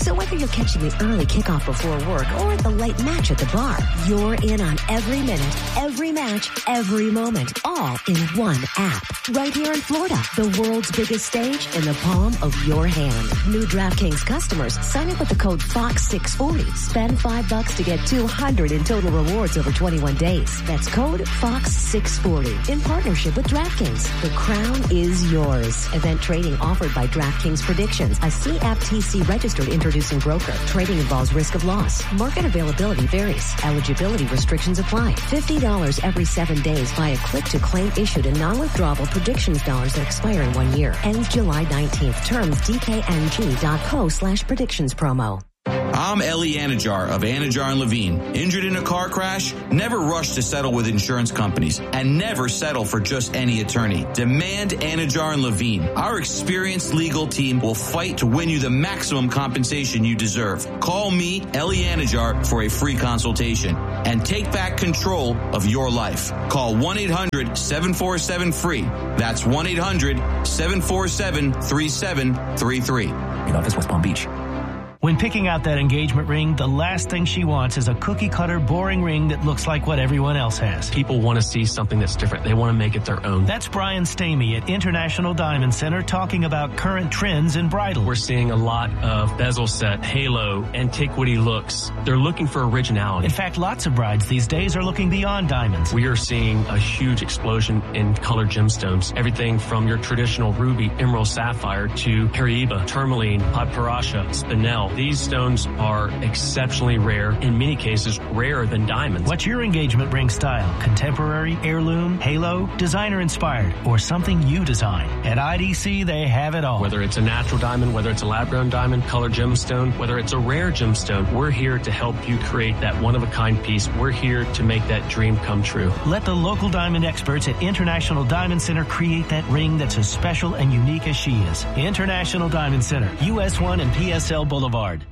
you're catching the early kickoff before work or the late match at the bar, you're in on every minute, every match, every moment, all in one app. Right here in Florida, the world's biggest stage in the palm of your hand. New DraftKings customers, sign up with the code Fox six forty. Spend five bucks to get two hundred in total rewards over twenty-one days. That's code Fox six forty. In partnership with DraftKings, the crown is yours. Event trading offered by DraftKings Predictions, a C F T C registered introducing broker. Trading involves risk of loss. Market availability varies. Eligibility restrictions apply. fifty dollars every seven days via click-to-claim issued in non-withdrawable predictions dollars that expire in one year. Ends July nineteenth. Terms D K N G dot co slash predictions promo. I'm Ellie Anajar of Anajar and Levine. Injured in a car crash? Never rush to settle with insurance companies and never settle for just any attorney. Demand Anajar and Levine. Our experienced legal team will fight to win you the maximum compensation you deserve. Call me, Ellie Anajar, for a free consultation and take back control of your life. Call one eight hundred seven four seven free. That's one eight hundred seven four seven three seven three three. In office, West Palm Beach. When picking out that engagement ring, the last thing she wants is a cookie-cutter, boring ring that looks like what everyone else has. People want to see something that's different. They want to make it their own. That's Brian Stamey at International Diamond Center talking about current trends in bridal. We're seeing a lot of bezel set, halo, antiquity looks. They're looking for originality. In fact, lots of brides these days are looking beyond diamonds. We are seeing a huge explosion in colored gemstones. Everything from your traditional ruby, emerald, sapphire to Hariba, tourmaline, paparasha, spinel. These stones are exceptionally rare, in many cases rarer than diamonds. What's your engagement ring style? Contemporary, heirloom, halo, designer inspired, or something you design? At I D C, they have it all. Whether it's a natural diamond, whether it's a lab-grown diamond, colored gemstone, whether it's a rare gemstone, we're here to help you create that one-of-a-kind piece. We're here to make that dream come true. Let the local diamond experts at International Diamond Center create that ring that's as special and unique as she is. International Diamond Center, U S one and P S L Boulevard.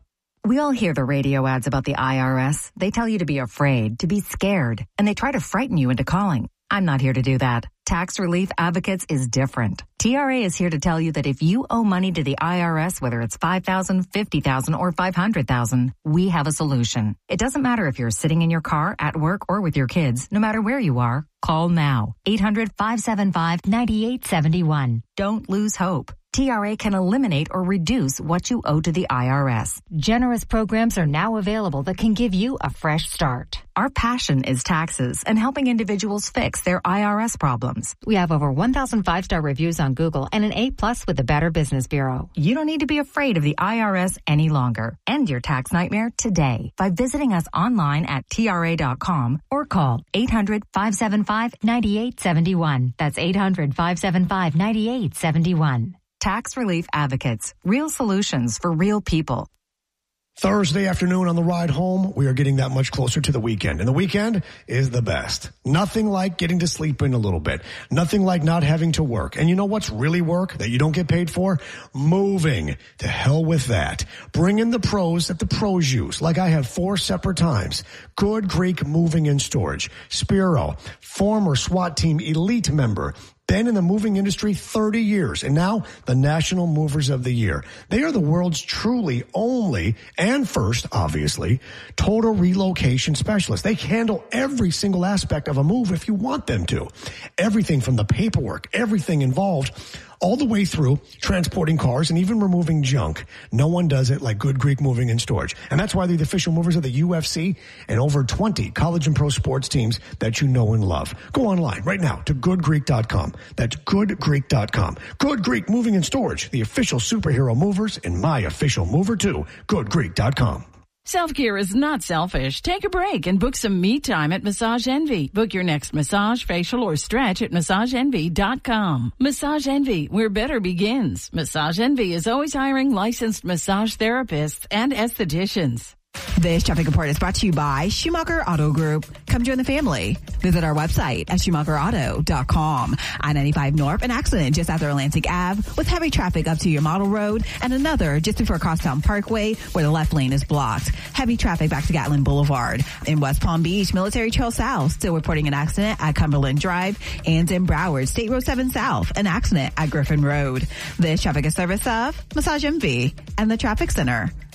We all hear the radio ads about the I R S. They tell you to be afraid, to be scared, and they try to frighten you into calling. I'm not here to do that. Tax Relief Advocates is different. T R A is here to tell you that if you owe money to the I R S, whether it's five thousand dollars, fifty thousand dollars, or five hundred thousand dollars, we have a solution. It doesn't matter if you're sitting in your car, at work, or with your kids. No matter where you are, call now. eight hundred, five seven five, nine eight seven one. Don't lose hope. T R A can eliminate or reduce what you owe to the I R S. Generous programs are now available that can give you a fresh start. Our passion is taxes and helping individuals fix their I R S problems. We have over one thousand five-star reviews on Google and an A plus with the Better Business Bureau. You don't need to be afraid of the I R S any longer. End your tax nightmare today by visiting us online at T R A dot com or call eight hundred, five seven five, nine eight seven one. That's eight hundred, five seven five, nine eight seven one. Tax Relief Advocates. Real solutions for real people. Thursday afternoon on the ride home, we are getting that much closer to the weekend. And the weekend is the best. Nothing like getting to sleep in a little bit. Nothing like not having to work. And you know what's really work that you don't get paid for? Moving. To hell with that. Bring in the pros that the pros use. Like I have four separate times. Good Greek Moving and Storage. Spiro, former SWAT team elite member. Been in the moving industry thirty years, and now the National Movers of the Year. They are the world's truly only, and first, obviously, total relocation specialists. They handle every single aspect of a move if you want them to. Everything from the paperwork, everything involved, all the way through transporting cars and even removing junk. No one does it like Good Greek Moving and Storage. And that's why they're the official movers of the U F C and over twenty college and pro sports teams that you know and love. Go online right now to good greek dot com. That's good greek dot com. Good Greek Moving and Storage, the official superhero movers and my official mover too. good greek dot com. Self-care is not selfish. Take a break and book some me time at Massage Envy. Book your next massage, facial, or stretch at massage envy dot com. Massage Envy, where better begins. Massage Envy is always hiring licensed massage therapists and estheticians. This traffic report is brought to you by Schumacher Auto Group. Come join the family. Visit our website at schumacher auto dot com. I ninety-five North, an accident just after Atlantic Avenue with heavy traffic up to your model road and another just before Crosstown Parkway where the left lane is blocked. Heavy traffic back to Gatlin Boulevard. In West Palm Beach, Military Trail South, still reporting an accident at Cumberland Drive. And in Broward, State Road seven South, an accident at Griffin Road. This traffic is service of Massage Envy and the Traffic Center.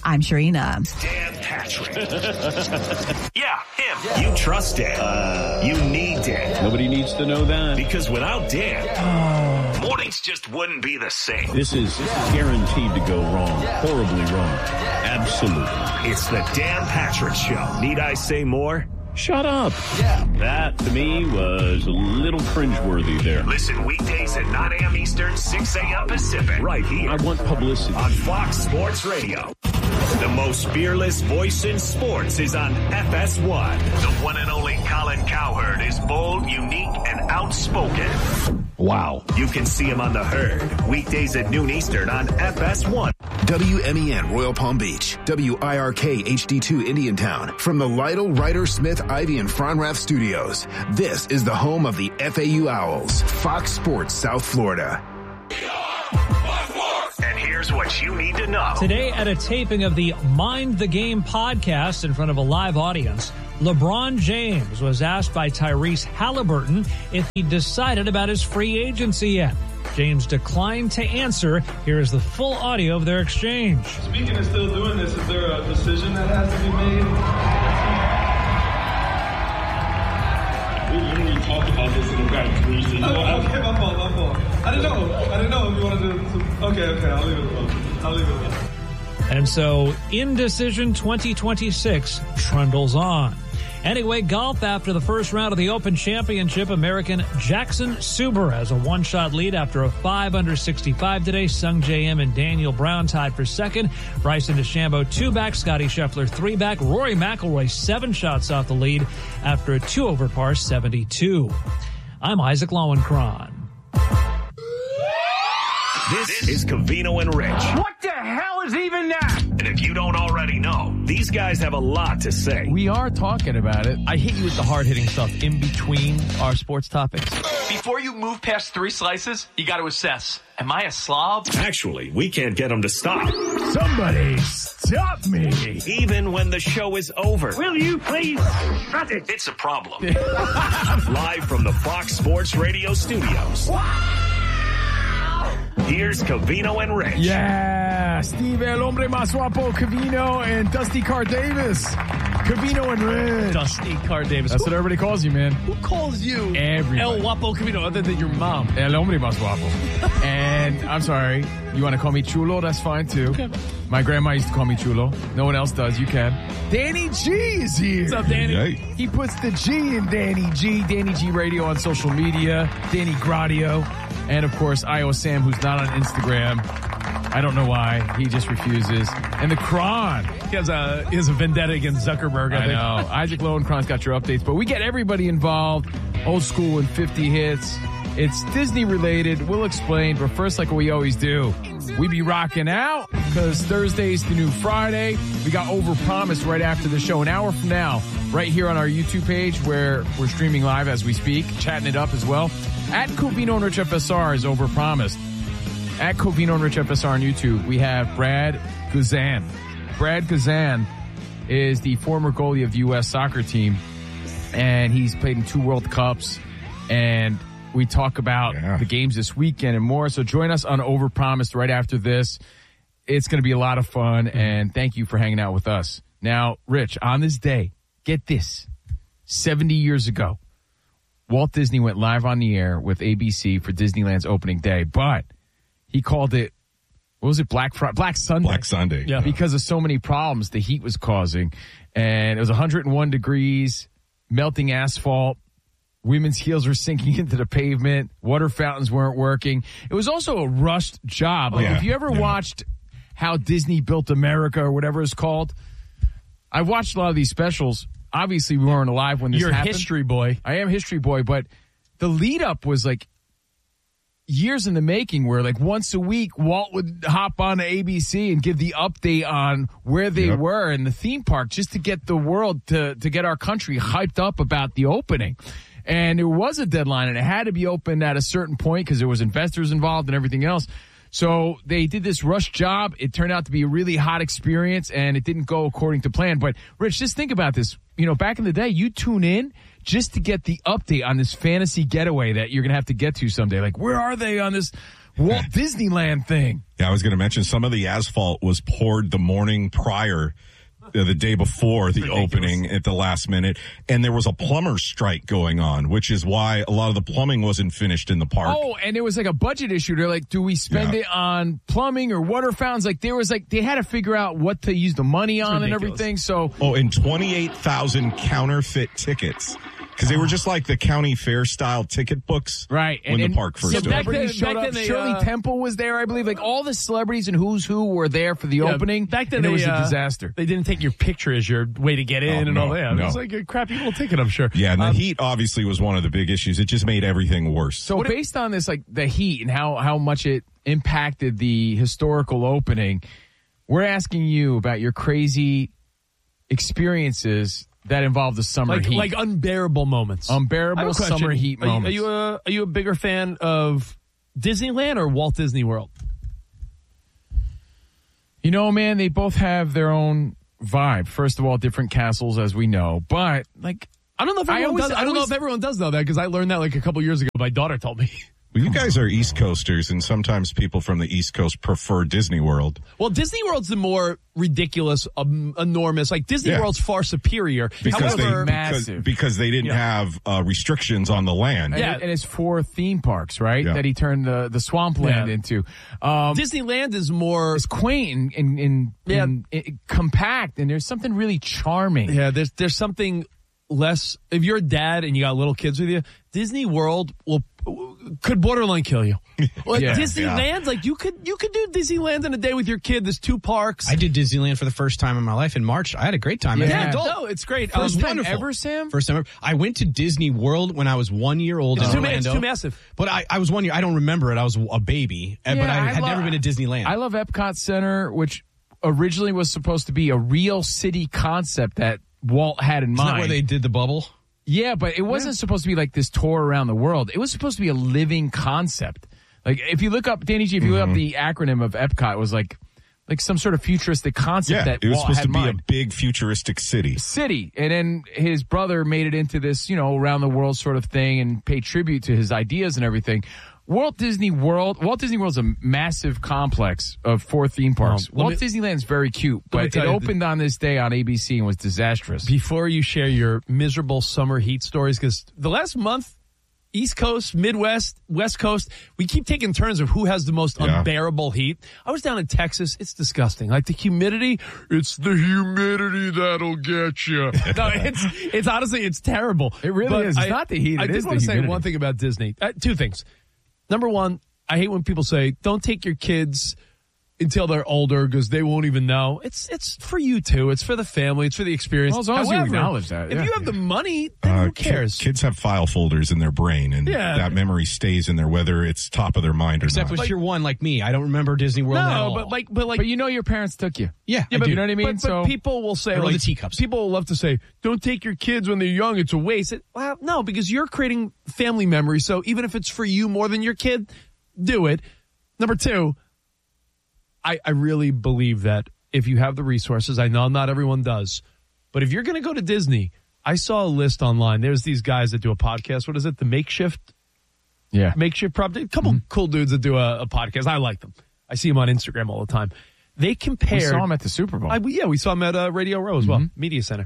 I'm Sharina. Dan Patrick. Yeah, him. Yeah. You trust Dan. Uh, you need Dan. Nobody needs to know that. Because without Dan, yeah. oh. mornings just wouldn't be the same. This is, this is guaranteed to go wrong. Yeah. Horribly wrong. Absolutely. It's the Dan Patrick Show. Need I say more? Shut up. Yeah. That, to me, was a little cringeworthy there. Listen weekdays at nine a.m. Eastern, six a.m. Pacific. Right here. I want publicity. On Fox Sports Radio. The most fearless voice in sports is on F S one. The one and only Colin Cowherd is bold, unique, and outspoken. Wow. You can see him on The Herd. Weekdays at noon Eastern on F S one. W M E N Royal Palm Beach. W I R K H D two Indiantown. From the Lytle, Ryder, Smith, Ivy, and Fronrath studios. This is the home of the F A U Owls. Fox Sports South Florida. And here's what you need to know. Today at a taping of the Mind the Game podcast in front of a live audience, LeBron James was asked by Tyrese Halliburton if he decided about his free agency yet. James declined to answer. Here is the full audio of their exchange. Speaking of still doing this, is there a decision that has to be made? We literally talked about this in the back. Oh, okay, my fault, my fault. I didn't know. I didn't know if you wanted to. Okay, okay, I'll leave it alone. I'll leave it alone. And so, Indecision twenty twenty-six trundles on. Anyway, golf after the first round of the Open Championship, American Jackson Suber has a one-shot lead after a five under sixty-five today. Sung J M and Daniel Brown tied for second. Bryson DeChambeau two back. Scotty Scheffler three back. Rory McIlroy seven shots off the lead after a two over par seventy-two. I'm Isaac Lowenkron. This is Covino and Rich. What the hell is even that? And if you don't already know, these guys have a lot to say. We are talking about it. I hit you with the hard-hitting stuff in between our sports topics. Before you move past three slices, you got to assess. Am I a slob? Actually, we can't get them to stop. Somebody stop me. Even when the show is over. Will you please shut it? It's a problem. Live from the Fox Sports Radio studios. Here's Covino and Rich. Yeah, Steve El Hombre Más Guapo, Covino, and Dusty Carr Davis. Covino and Rich. Dusty Carr Davis. That's what everybody calls you, man. Who calls you Everybody. El Guapo Covino other than your mom? El Hombre Más Guapo. And I'm sorry, you want to call me Chulo? That's fine, too. Okay. My grandma used to call me Chulo. No one else does. You can. Danny G is here. What's up, Danny? Hey. He puts the G in Danny G. Danny G Radio on social media. Danny Gradio. And, of course, I O Sam, who's not on Instagram. I don't know why. He just refuses. And the Kron. He has a, he has a vendetta against Zuckerberg, I, I think. know. Isaac Lowenkron's got your updates. But we get everybody involved. Old school and fifty hits. It's Disney-related. We'll explain. But first, like we always do, we be rocking out because Thursday's the new Friday. We got Overpromised right after the show. An hour from now, right here on our YouTube page where we're streaming live as we speak, chatting it up as well. At Covino and Rich F S R is Overpromised. At Covino and Rich F S R on YouTube, we have Brad Guzan. Brad Guzan is the former goalie of the U S soccer team, and he's played in two World Cups, and we talk about yeah. the games this weekend and more. So join us on Overpromised right after this. It's going to be a lot of fun, and thank you for hanging out with us. Now, Rich, on this day, get this, seventy years ago, Walt Disney went live on the air with A B C for Disneyland's opening day, but he called it, what was it, Black Friday, Black Sunday? Black Sunday. Yeah. Because of so many problems the heat was causing. And it was one hundred one degrees, melting asphalt. Women's heels were sinking into the pavement. Water fountains weren't working. It was also a rushed job. Like, yeah, if you ever yeah. watched How Disney Built America or whatever it's called, I watched a lot of these specials. Obviously, we weren't alive when this You're happened. You're a history boy. I am history boy, but the lead up was like years in the making where like once a week, Walt would hop on to A B C and give the update on where they yep. were in the theme park just to get the world, to, to get our country hyped up about the opening. And there was a deadline and it had to be opened at a certain point because there was investors involved and everything else. So they did this rush job. It turned out to be a really hot experience, and it didn't go according to plan. But, Rich, just think about this. You know, back in the day, you tune in just to get the update on this fantasy getaway that you're going to have to get to someday. Like, where are they on this Walt Disneyland thing? Yeah, I was going to mention some of the asphalt was poured the morning prior, uh, the day before the opening at the last minute, and there was a plumber's strike going on, which is why a lot of the plumbing wasn't finished in the park. Oh, and it was like a budget issue. They're like, do we spend Yeah. it on plumbing or water fountains? Like, there was like, they had to figure out what to use the money on and everything. So, Oh, and twenty-eight thousand counterfeit tickets. Because they were just like the county fair style ticket books. Right. When the park first opened. Celebrities showed up. they, Shirley uh, Temple was there, I believe. Like, all the celebrities and who's who were there for the Yeah, opening. Back then, and it they, was a uh, disaster. They didn't take your picture as your way to get in Oh, and no, all that. no. It was like a crappy little ticket, I'm sure. Yeah, and the Um, heat obviously was one of the big issues. It just made everything worse. So based on this, like the heat and how, how much it impacted the historical opening, we're asking you about your crazy experiences that involve the summer like, heat. like unbearable moments. I have Unbearable a question. summer heat Are you- moments. Are you, a, are you a bigger fan of Disneyland or Walt Disney World? You know, man, they both have their own vibe. First of all, different castles, as we know. But, like, I don't know if I everyone always- does. I I don't know always- if everyone does know that because I learned that like a couple years ago. My daughter told me. Well, you guys are East Coasters, and sometimes people from the East Coast prefer Disney World. Well, Disney World's the more ridiculous, um, enormous. Like Disney Yeah. World's far superior. Because However, they because, because they didn't Yeah. have uh, restrictions on the land. And, it- and it's four theme parks, right? Yeah. That he turned the, the swampland Yeah. into. Um, Disneyland is more it's quaint and, and, and, Yeah. and it- compact, and there's something really charming. Yeah, there's there's something less. If you're a dad and you got little kids with you, Disney World will could borderline kill you. Like Yeah, Disneyland, like you could you could do Disneyland in a day with your kid. There's two parks. I did Disneyland for the first time in my life in March. I had a great time. Yeah, as an adult. no, it's great. First Um, time wonderful. ever, Sam? First time ever. I went to Disney World when I was one year old It's in too, ma- it's Orlando. too massive. But I, I was one year. I don't remember it. I was a baby, and but Yeah, I I had lo- never been to Disneyland. I love Epcot Center, which originally was supposed to be a real city concept that Walt had in Is mind. that where they did the bubble? Yeah, but it wasn't supposed to be like this tour around the world. It was supposed to be a living concept. Like if you look up, Danny G, if you look up the acronym of Epcot, it was like like some sort of futuristic concept Yeah, that it was Walt supposed had to in be mind. a big futuristic city. City, and then his brother made it into this, you know, around the world sort of thing and paid tribute to his ideas and everything. Walt Disney World, Walt Disney World's a massive complex of four theme parks. Um, let Walt me- Disneyland's very cute, let me but it tell you, opened on this day on A B C and was disastrous. Before you share your miserable summer heat stories, because the last month, East Coast, Midwest, West Coast, we keep taking turns of who has the most Yeah. unbearable heat. I was down in Texas. It's disgusting. Like the humidity, it's the humidity that'll get you. No, it's it's honestly, it's terrible. It really But is. It's I- not the heat, I it did is the want to say humidity. one thing about Disney. Uh, two things. Number one, I hate when people say, don't take your kids until they're older because they won't even know. It's it's for you too. It's for the family. It's for the experience. Well, as long as you However, acknowledge that, If yeah. you have the money, then Uh, who cares? ki- Kids have file folders in their brain, and Yeah. that memory stays in there, whether it's top of their mind or Except not. if you're one like me, I don't remember Disney World at No, all. but like, but like, But you know your parents took you. yeah, yeah, I but, do. you know what I mean? But, but So- people will say, I roll like, the teacups. people will love to say, "Don't take your kids when they're young; it's a waste." It, well, no, because you're creating family memories. So even if it's for you more than your kid, do it. Number two, I, I really believe that if you have the resources, I know not everyone does, but if you're going to go to Disney, I saw a list online. There's these guys that do a podcast. What is it? The Makeshift Yeah. makeshift prop. A couple cool dudes that do a, a podcast. I like them. I see them on Instagram all the time. They compared. We saw him at the Super Bowl. I, yeah, we saw them at uh, Radio Row as well, Media Center.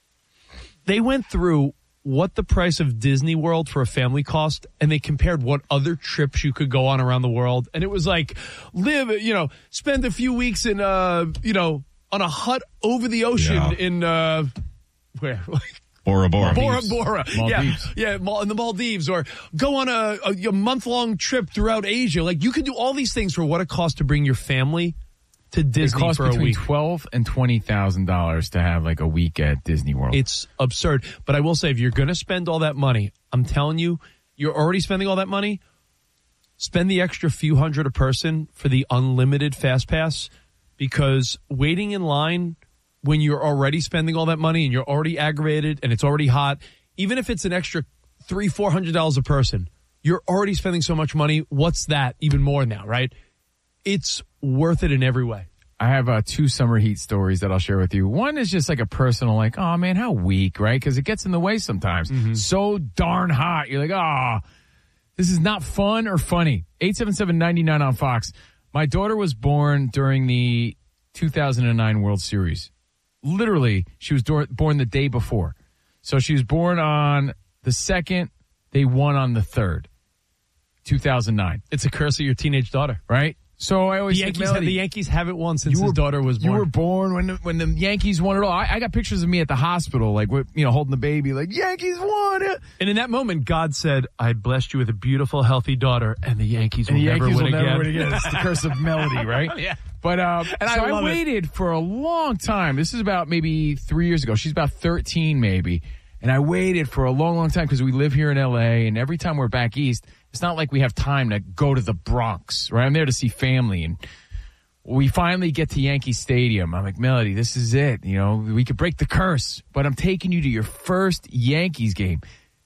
They went through what the price of Disney World for a family cost, and they compared what other trips you could go on around the world. And it was like, live, you know, spend a few weeks in, uh, you know, on a hut over the ocean Yeah. in, uh, where? Bora Bora. Bora Bora. Yeah. Maldives. Yeah. Mal- in the Maldives, or go on a, a, a month long trip throughout Asia. Like you could do all these things for what it costs to bring your family to It Disney costs for a between week. twelve and twenty thousand dollars to have like a week at Disney World. It's absurd. But I will say, if you're going to spend all that money, I'm telling you, you're already spending all that money. Spend the extra few hundred a person for the unlimited Fast Pass, because waiting in line when you're already spending all that money and you're already aggravated and it's already hot, even if it's an extra three, four hundred dollars a person, you're already spending so much money. What's that even more now, right? it's worth it in every way. I have uh, two summer heat stories that I'll share with you. One is just like a personal, like, oh man, how weak, right? Because it gets in the way sometimes. Mm-hmm. So darn hot. You're like, oh, this is not fun or funny. eight seven seven, nine nine on Fox. My daughter was born during the two thousand nine World Series. Literally, she was do- born the day before. So she was born on the second. They won on the third. two thousand nine. It's a curse of your teenage daughter. Right? So I always the Yankees, have, the Yankees haven't won since you his were, daughter was born. You were born when the, when the Yankees won it all. I, I got pictures of me at the hospital, like, with, you know, holding the baby, like, Yankees won it. And in that moment, God said, I blessed you with a beautiful, healthy daughter, and the Yankees and will the never Yankees win will again. Never win again. It's the curse of melody, right? Yeah. But um, and so I, I waited it. for a long time. This is about maybe three years ago. She's about thirteen, maybe. And I waited for a long, long time because we live here in L A, and every time we're back east, it's not like we have time to go to the Bronx, right? I'm there to see family, and we finally get to Yankee Stadium. I'm like, Melody, this is it. You know, we could break the curse, but I'm taking you to your first Yankees game.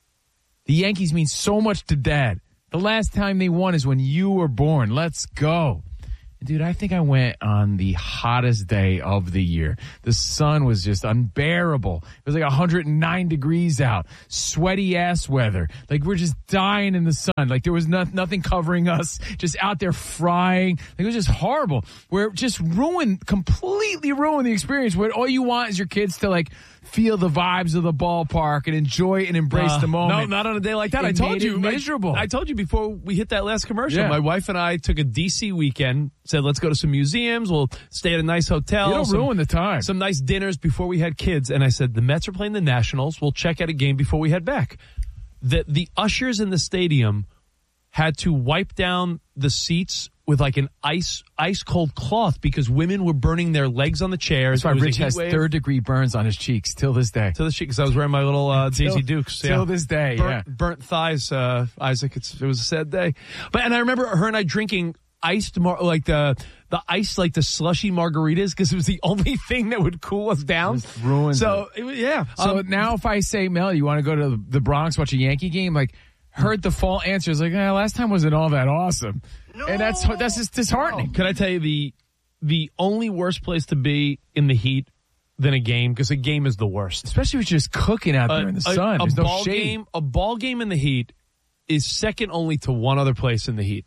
The Yankees mean so much to Dad. The last time they won is when you were born. Let's go. Dude, I think I went on the hottest day of the year. The sun was just unbearable. It was like one hundred nine degrees out. Sweaty ass weather. Like, we're just dying in the sun. Like, there was no, nothing covering us. Just out there frying. Like, it was just horrible. Where it just ruined, completely ruined the experience. Where all you want is your kids to, like, feel the vibes of the ballpark and enjoy and embrace uh, the moment. No, not on a day like that. It I told made you. it miserable. I, I told you before we hit that last commercial. Yeah. My wife and I took a D C weekend, said let's go to some museums. We'll stay at a nice hotel. You don't some, ruin the time. Some nice dinners before we had kids. And I said, the Mets are playing the Nationals. We'll check out a game before we head back. The, the ushers in the stadium had to wipe down the seats with like an ice ice cold cloth because women were burning their legs on the chairs. That's why Rich has third degree burns on his cheeks till this day. Till this cheek, because I was wearing my little uh, Daisy Dukes. Till yeah. this day, burnt, yeah. Burnt thighs, uh, Isaac. It's, it was a sad day. But and I remember her and I drinking iced mar- like the the ice like the slushy margaritas because it was the only thing that would cool us down. Just ruined so it. It, yeah. So um, now if I say, Mel, you want to go to the Bronx watch a Yankee game, like. Heard the fall answers like, eh, last time wasn't all that awesome. No. And that's that's just disheartening. Can I tell you the the only worst place to be in the heat than a game, because a game is the worst. Especially if you're just cooking out there a, in the a, sun. A There's no ball shade. game a ball game in the heat is second only to one other place in the heat.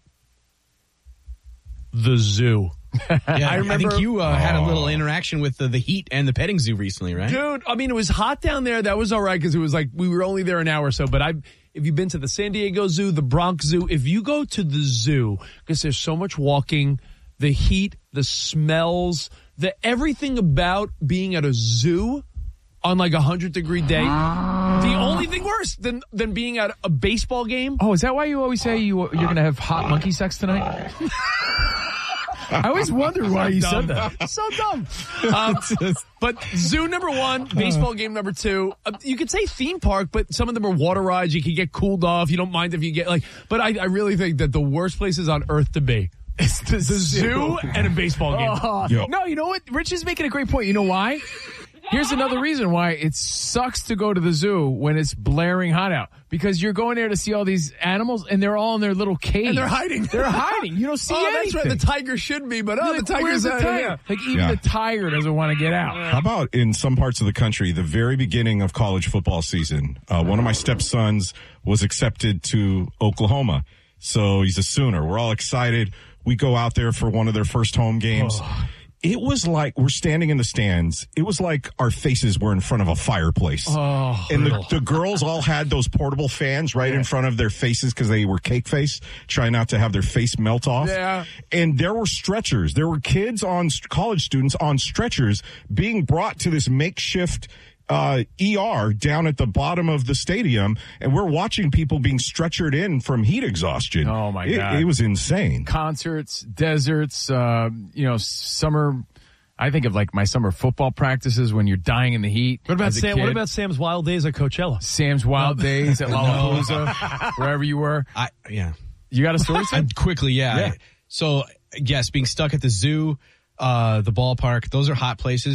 The zoo. Yeah, I remember. I think you uh, oh. had a little interaction with the, the heat and the petting zoo recently, right? Dude, I mean, it was hot down there. That was all right because it was like we were only there an hour or so. But I, if you've been to the San Diego Zoo, the Bronx Zoo, if you go to the zoo, because there's so much walking, the heat, the smells, the everything about being at a zoo on like a hundred degree day. The only thing worse than than being at a baseball game. Oh, is that why you always say you you're going to have hot monkey sex tonight? I always wondered why you dumb. said that. So dumb. Um, but zoo number one, baseball game number two. Uh, you could say theme park, but some of them are water rides. You can get cooled off. You don't mind if you get like. But I, I really think that the worst places on earth to be is the, the zoo and a baseball game. Uh, no, you know what? Rich is making a great point. You know why? Here's another reason why it sucks to go to the zoo when it's blaring hot out. Because you're going there to see all these animals, and they're all in their little cage. And they're hiding. They're hiding. You don't see oh, anything. That's where the tiger should be, but oh, like, the tiger's the out tiger? here. Like, even Yeah. the tiger doesn't want to get out. How about in some parts of the country, the very beginning of college football season, uh, one of my stepsons was accepted to Oklahoma. So he's a Sooner. We're all excited. We go out there for one of their first home games. Oh. It was like we're standing in the stands. It was like our faces were in front of a fireplace. Oh, and the, the girls all had those portable fans right yeah. in front of their faces because they were cake face, trying not to have their face melt off. Yeah. And there were stretchers. There were kids on college students on stretchers being brought to this makeshift Uh, E R down at the bottom of the stadium, and we're watching people being stretchered in from heat exhaustion. Oh my it, God. It was insane. Concerts, deserts, uh, you know, summer. I think of like my summer football practices when you're dying in the heat. What about as a Sam? kid. What about Sam's wild days at Coachella? Sam's wild days at Lollapalooza, wherever you were? I yeah. You got a story, Sam? Quickly, yeah. Yeah. So yes, being stuck at the zoo, uh, the ballpark, those are hot places.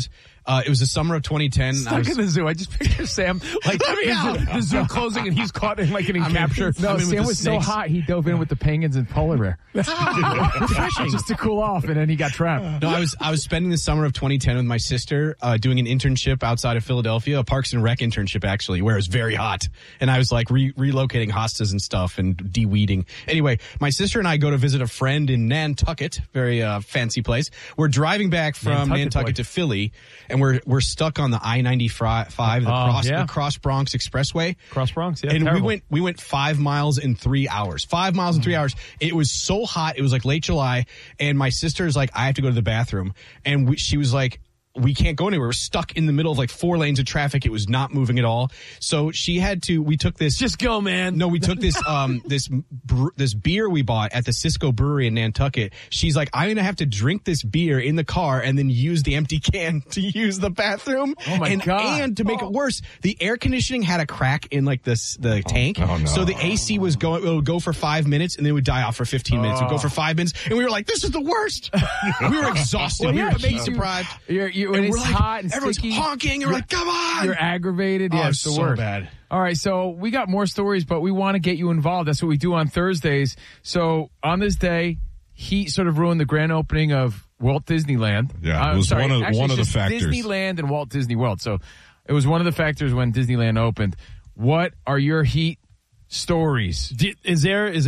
Uh, it was the summer of twenty ten. Stuck I was, in the zoo. I just picture Sam like Let me the, out. zoo, the zoo closing and he's caught in like an capture. I'm No, in with Sam the was so snakes. hot he dove in with the penguins and polar bear. refreshing. Just to cool off, and then he got trapped. No, I was I was spending the summer of twenty ten with my sister uh, doing an internship outside of Philadelphia, a Parks and Rec internship actually, where it was very hot, and I was like re- relocating hostas and stuff and de-weeding. Anyway, my sister and I go to visit a friend in Nantucket, very uh, fancy place. We're driving back from Nantucket Nantucket, boy. to Philly, and we're we're stuck on the I ninety-five, the Oh, cross yeah. the Cross Bronx Expressway. Cross Bronx, yeah, and terrible. we went we went five miles in three hours. Five miles in three hours. It was so hot. It was like late July, and my sister's like, I have to go to the bathroom, and we, she was like, we can't go anywhere. We're stuck in the middle of like four lanes of traffic. It was not moving at all. So she had to, we took this. Just go, man. No, we took this, um, this, bre- this beer we bought at the Cisco Brewery in Nantucket. She's like, I'm going to have to drink this beer in the car and then use the empty can to use the bathroom. Oh my and, God. And to make it worse, the air conditioning had a crack in like this, the tank. oh, no. So the A C was going, it would go for five minutes and then it would die off for fifteen minutes. It would go Oh. for five minutes. And we were like, this is the worst. We were exhausted. Well, we yeah, were it makes heat you- deprived. You're, you're, when And it's we're like, hot and everyone's sticky, honking. You're like, come on. You're aggravated. Oh, Yeah, it's the so worst. bad. All right, so we got more stories, but we want to get you involved. That's what we do on Thursdays. So on this day, heat sort of ruined the grand opening of Walt Disneyland. Yeah, it I'm was sorry, one of- actually, one it's of the just factors. Disneyland and Walt Disney World. So it was one of the factors when Disneyland opened. What are your heat stories? Is there is